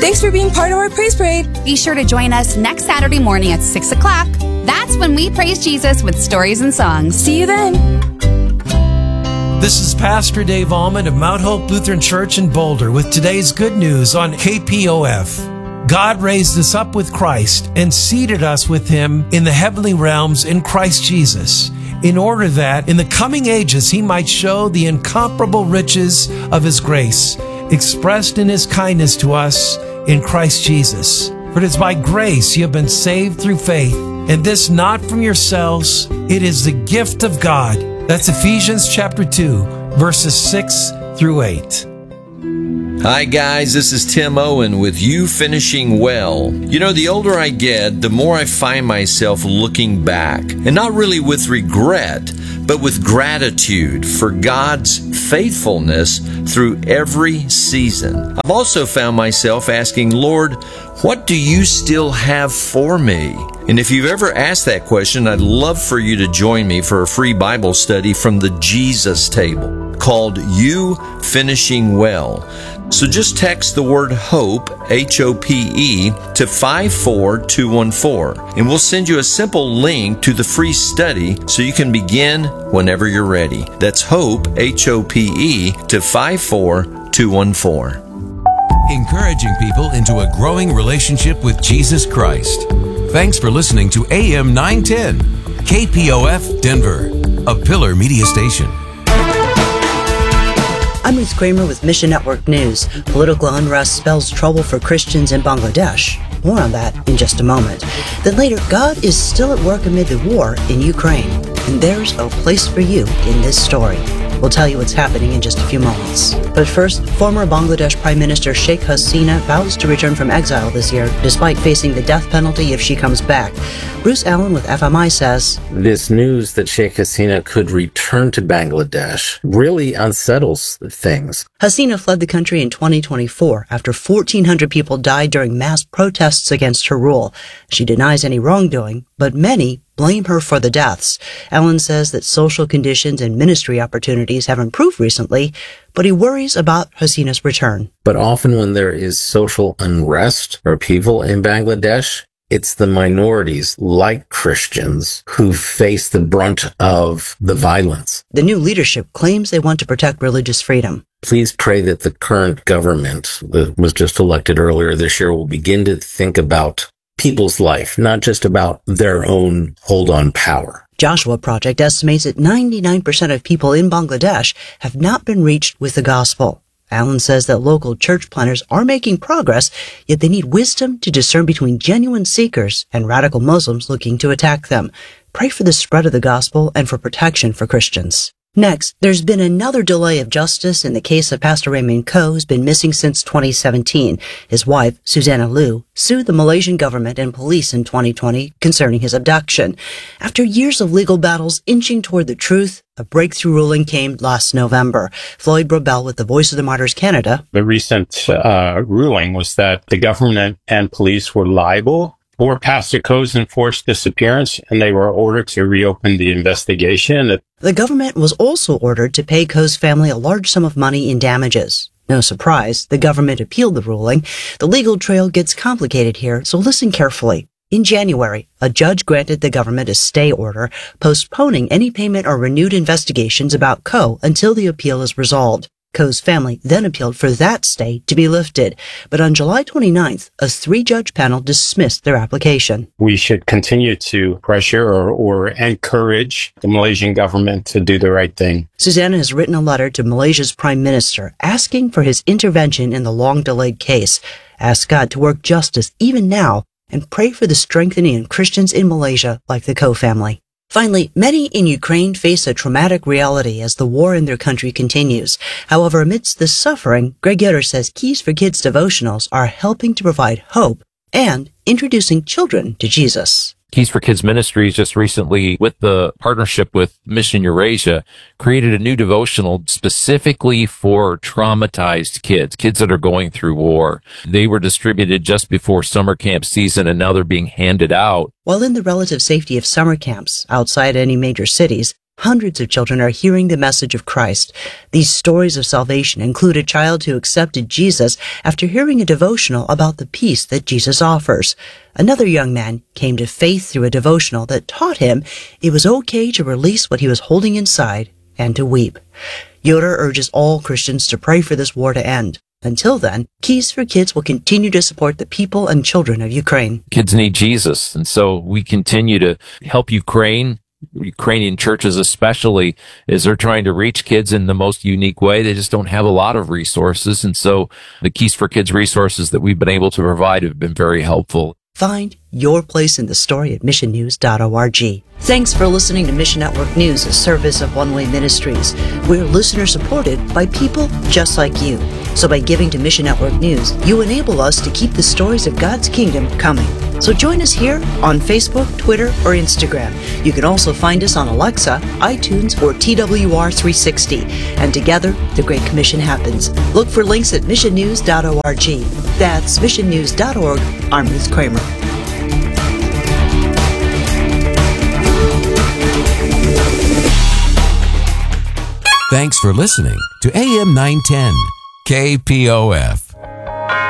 Thanks for being part of our praise parade. Be sure to join us next Saturday morning at 6 o'clock. That's when we praise Jesus with stories and songs. See you then. This is Pastor Dave Allman of Mount Hope Lutheran Church in Boulder with today's good news on KPOF. God raised us up with Christ and seated us with Him in the heavenly realms in Christ Jesus, in order that in the coming ages He might show the incomparable riches of His grace, expressed in His kindness to us in Christ Jesus. For it is by grace you have been saved through faith, and this not from yourselves, it is the gift of God. That's Ephesians chapter 2, verses 6 through 8. Hi guys, this is Tim Owen with You Finishing Well. You know, the older I get, the more I find myself looking back, and not really with regret, but with gratitude for God's faithfulness through every season. I've also found myself asking, Lord, what do you still have for me? And if you've ever asked that question, I'd love for you to join me for a free Bible study from the Jesus Table called You Finishing Well. So just text the word HOPE, H-O-P-E, to 54214, and we'll send you a simple link to the free study so you can begin whenever you're ready. That's HOPE, H-O-P-E, to 54214. Encouraging people into a growing relationship with Jesus Christ. Thanks for listening to AM 910, KPOF Denver, a Pillar Media station. I'm Ruth Kramer with Mission Network News. Political unrest spells trouble for Christians in Bangladesh. More on that in just a moment. Then later, God is still at work amid the war in Ukraine. And there's a place for you in this story. We'll tell you what's happening in just a few moments. But first, former Bangladesh Prime Minister Sheikh Hasina vows to return from exile this year, despite facing the death penalty if she comes back. Bruce Allen with FMI says, this news that Sheikh Hasina could return to Bangladesh really unsettles things. Hasina fled the country in 2024 after 1,400 people died during mass protests against her rule. She denies any wrongdoing, but many blame her for the deaths. Allen says that social conditions and ministry opportunities have improved recently, but he worries about Hasina's return. But often when there is social unrest or upheaval in Bangladesh, it's the minorities, like Christians, who face the brunt of the violence. The new leadership claims they want to protect religious freedom. Please pray that the current government that was just elected earlier this year will begin to think about people's life, not just about their own hold on power. Joshua Project estimates that 99% of people in Bangladesh have not been reached with the gospel. Allen says that local church planners are making progress, yet they need wisdom to discern between genuine seekers and radical Muslims looking to attack them. Pray for the spread of the gospel and for protection for Christians. Next, there's been another delay of justice in the case of Pastor Raymond Koh, who's been missing since 2017. His wife, Susanna Liu, sued the Malaysian government and police in 2020 concerning his abduction. After years of legal battles inching toward the truth, a breakthrough ruling came last November. Floyd Brobel with the Voice of the Martyrs Canada. The recent ruling was that the government and police were liable for Pastor Koh's enforced disappearance, and they were ordered to reopen the investigation. The government was also ordered to pay Koh's family a large sum of money in damages. No surprise, the government appealed the ruling. The legal trail gets complicated here, so listen carefully. In January, a judge granted the government a stay order, postponing any payment or renewed investigations about Koh until the appeal is resolved. Koh's family then appealed for that stay to be lifted, but on July 29th, a 3-judge panel dismissed their application. We should continue to pressure or encourage the Malaysian government to do the right thing. Susanna has written a letter to Malaysia's Prime Minister asking for his intervention in the long-delayed case. Ask God to work justice even now and pray for the strengthening of Christians in Malaysia like the Koh family. Finally, many in Ukraine face a traumatic reality as the war in their country continues. However, amidst this suffering, Greg Yoder says Keys for Kids devotionals are helping to provide hope and introducing children to Jesus. Keys for Kids Ministries just recently, with the partnership with Mission Eurasia, created a new devotional specifically for traumatized kids that are going through war. They were distributed just before summer camp season, and now they're being handed out. While in the relative safety of summer camps outside any major cities, hundreds of children are hearing the message of Christ. These stories of salvation include a child who accepted Jesus after hearing a devotional about the peace that Jesus offers. Another young man came to faith through a devotional that taught him it was okay to release what he was holding inside and to weep. Yoder urges all Christians to pray for this war to end. Until then, Keys for Kids will continue to support the people and children of Ukraine. Kids need Jesus, and so we continue to help Ukrainian churches especially, as they're trying to reach kids in the most unique way. They just don't have a lot of resources, and so the Keys for Kids resources that we've been able to provide have been very helpful. Find your place in the story at missionnews.org. Thanks for listening to Mission Network News, a service of One Way Ministries. We're listener supported by people just like you. So by giving to Mission Network News, you enable us to keep the stories of God's kingdom coming. So join us here on Facebook, Twitter, or Instagram. You can also find us on Alexa, iTunes, or TWR360. And together, the Great Commission happens. Look for links at missionnews.org. That's missionnews.org. I'm Ruth Kramer. Thanks for listening to AM 910 KPOF.